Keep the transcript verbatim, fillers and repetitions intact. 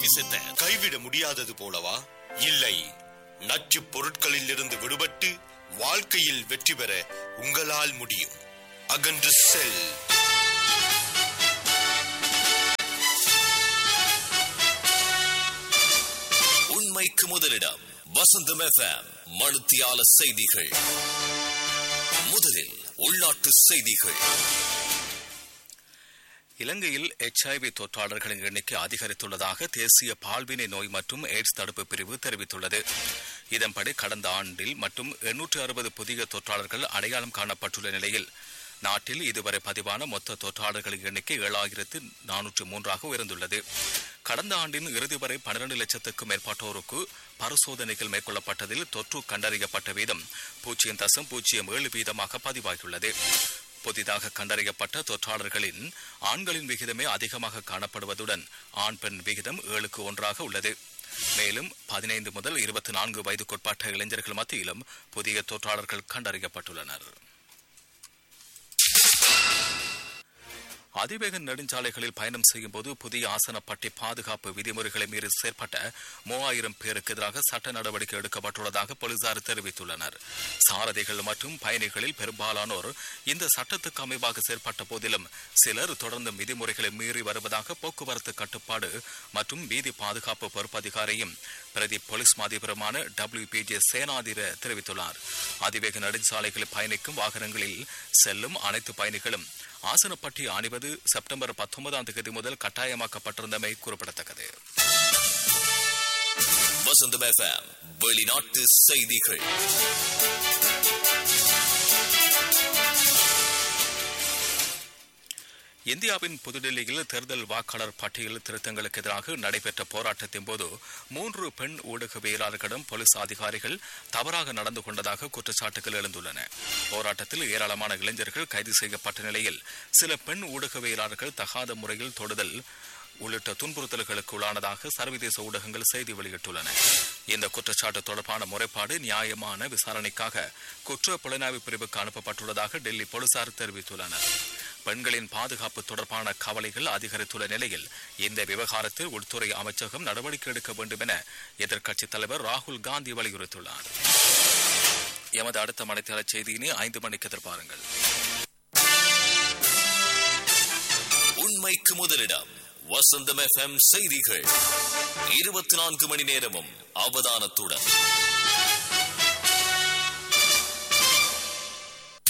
நேசித்த கைவிட முடியாதது போலவா? இல்லை, நச்சு பொருட்களில் இருந்து விடுபட்டு வாழ்க்கையில் வெற்றி பெற உங்களால் முடியும். அகன்று செல். உண்மைக்கு முதலிடம் வசந்தம் எஃப்எம். மணித்தியால செய்திகள். முதலில் உள்நாட்டு செய்திகள். இலங்கையில் எச்ஐவி தொற்றாளர்களின் எண்ணிக்கை அதிகரித்துள்ளதாக தேசிய பால்வினை நோய் மற்றும் எய்ட்ஸ் தடுப்பு பிரிவு தெரிவித்துள்ளது. இதன்படி கடந்த ஆண்டில் மற்றும் எண்ணூற்று அறுபது புதிய தொற்றாளர்கள் அடையாளம் காணப்பட்டுள்ள நிலையில் நாட்டில் இதுவரை பதிவான மொத்த தொற்றாளர்களின் எண்ணிக்கை ஏழாயிரத்து நானூற்று மூன்றாக உயர்ந்துள்ளது. கடந்த ஆண்டின் இறுதி வரை பன்னிரண்டு லட்சத்துக்கும் மேற்பட்டோருக்கு பரிசோதனைகள் மேற்கொள்ளப்பட்டதில் தொற்று கண்டறியப்பட்ட வீதம் பூஜ்ஜியம் தசம் பூஜ்ஜியம் ஏழு வீதமாக பதிவாகியுள்ளது. புதிதாக கண்டறியப்பட்ட தொற்றாளர்களின் ஆண்களின் விகிதமே அதிகமாக காணப்படுவதுடன் ஆண் பெண் விகிதம் ஏழுக்கு ஒன்றாக உள்ளது. மேலும் பதினைந்து முதல் இருபத்தி நான்கு வயதுக்குட்பட்ட இளைஞர்கள் மத்தியிலும் புதிய தொற்றாளர்கள் கண்டறியப்பட்டுள்ளனர். அதிவேக நெடுஞ்சாலைகளில் பயணம் செய்யும் போது புதிய ஆசனப்பட்டி பாதுகாப்பு விதிமுறைகளை மீறி செயற்பட்ட மூவாயிரம் பேருக்கு எதிராக சட்ட நடவடிக்கை எடுக்கப்பட்டுள்ளதாக போலீசார் தெரிவித்துள்ளனர். சாரதிகள் மற்றும் பயணிகளில் பெரும்பாலானோர் இந்த சட்டத்துக்கு அமைவாக செயற்பட்ட போதிலும் சிலர் தொடர்ந்து விதிமுறைகளை மீறி வருவதாக போக்குவரத்து கட்டுப்பாடு மற்றும் வீதி பாதுகாப்பு பொறுப்பதிகாரியும் பிரதி போலீஸ் மாதிபருமான டபிள்யூ பி ஜே சேனாதிர தெரிவித்துள்ளார். அதிவேக நெடுஞ்சாலைகளில் பயணிக்கும் வாகனங்களில் செல்லும் அனைத்து பயணிகளும் ஆசனப்பட்டி அணிவது செப்டம்பர் பத்தொன்பதாம் தேதி முதல் கட்டாயமாக்கப்பட்டிருந்தமை குறிப்பிடத்தக்கது. வசந்தம் எஃப்எம் வெளிநாட்டு செய்திகள். இந்தியாவின் புதுடெல்லியில் தேர்தல் வாக்காளர் பட்டியல் திருத்தங்களுக்கு எதிராக நடைபெற்ற போராட்டத்தின் போது மூன்று பெண் ஊடகவியலாளர்களிடம் போலீஸ் அதிகாரிகள் தவறாக நடந்து கொண்டதாக குற்றச்சாட்டுகள் எழுந்துள்ளன. போராட்டத்தில் ஏராளமான இளைஞர்கள் கைது செய்யப்பட்ட நிலையில் சில பெண் ஊடகவியலாளர்கள் தகாத முறையில் தொடுதல் உள்ளிட்ட துன்புறுத்தல்களுக்கு உள்ளானதாக சர்வதேச ஊடகங்கள் செய்தி வெளியிட்டுள்ளன. இந்த குற்றச்சாட்டு தொடர்பான முறைப்பாடு நியாயமான விசாரணைக்காக குற்ற புலனாய்வு பிரிவுக்கு அனுப்பப்பட்டுள்ளதாக டெல்லி போலீசார் தெரிவித்துள்ளனர். பெண்களின் பாதுகாப்பு தொடர்பான கவலைகள் அதிகரித்துள்ள நிலையில் இந்த விவகாரத்தில் உள்துறை அமைச்சகம் நடவடிக்கை எடுக்க வேண்டும் என எதிர்க்கட்சித் தலைவர் ராகுல் காந்தி வலியுறுத்தியுள்ளார். எமது அடுத்த மணித்தியால செய்தியினை ஐந்து மணிக்கு எதிர்பாருங்கள். உண்மைக்கு முதலிடம் வசந்தம் எஃப்எம் செய்திகள். இருபத்தி நான்கு மணி நேரமும் அவதானத்துடன்